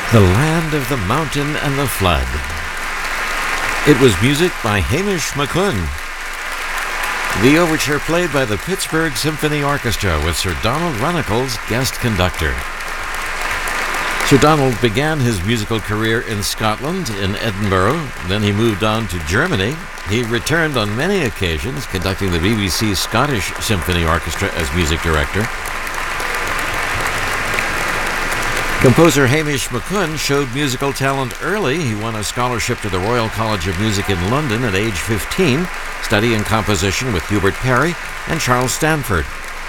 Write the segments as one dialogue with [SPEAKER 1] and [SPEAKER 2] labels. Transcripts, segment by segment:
[SPEAKER 1] The Land of the Mountain and the Flood. It was music by Hamish McCune. The overture played by the Pittsburgh Symphony Orchestra with Sir Donald Runnicles, guest conductor. Sir Donald began his musical career in Scotland, in Edinburgh. Then he moved on to Germany. He returned on many occasions, conducting the BBC Scottish Symphony Orchestra as music director. Composer Hamish McCune showed musical talent early. He won a scholarship to the Royal College of Music in London at age 15, studying composition with Hubert Parry and Charles Stanford.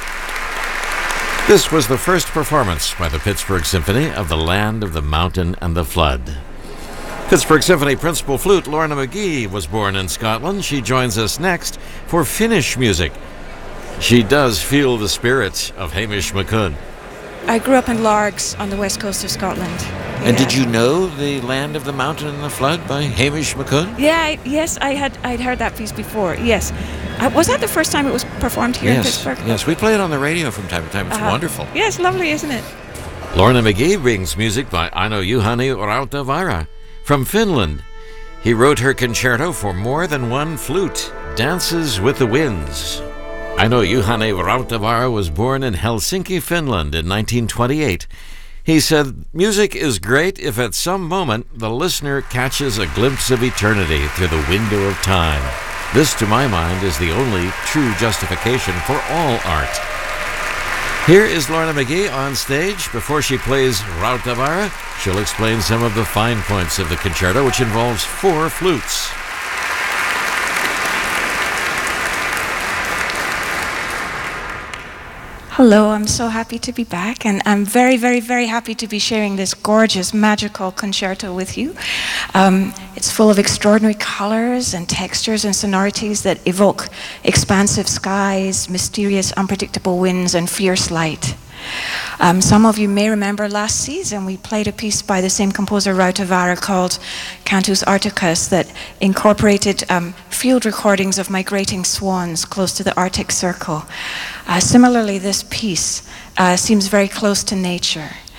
[SPEAKER 1] This was the first performance by the Pittsburgh Symphony of The Land of the Mountain and the Flood. Pittsburgh Symphony principal flute Lorna McGee was born in Scotland. She joins us next for Finnish music. She does feel the spirit of Hamish McCune.
[SPEAKER 2] I grew up in Largs on the west coast of Scotland.
[SPEAKER 1] And did you know The Land of the Mountain and the Flood by Hamish McCune?
[SPEAKER 2] Yeah, I'd heard that piece before, yes. Was that the first time it was performed here in Pittsburgh?
[SPEAKER 1] Yes, we play it on the radio from time to time. It's wonderful.
[SPEAKER 2] Yes, lovely, isn't it?
[SPEAKER 1] Lorna McGee brings music by Aino Juhani Rautavaara from Finland. He wrote her concerto for more than one flute, Dances with the Winds. Aino Juhani Rautavaara was born in Helsinki, Finland in 1928. He said, "Music is great if at some moment the listener catches a glimpse of eternity through the window of time. This, to my mind, is the only true justification for all art." Here is Lorna McGee on stage. Before she plays Rautavaara, she'll explain some of the fine points of the concerto, which involves 4 flutes.
[SPEAKER 2] Hello, I'm so happy to be back, and I'm very, very, very happy to be sharing this gorgeous, magical concerto with you. It's full of extraordinary colors and textures and sonorities that evoke expansive skies, mysterious, unpredictable winds, and fierce light. Some of you may remember last season we played a piece by the same composer Rautavaara called Cantus Arcticus that incorporated field recordings of migrating swans close to the Arctic Circle. Similarly, this piece seems very close to nature.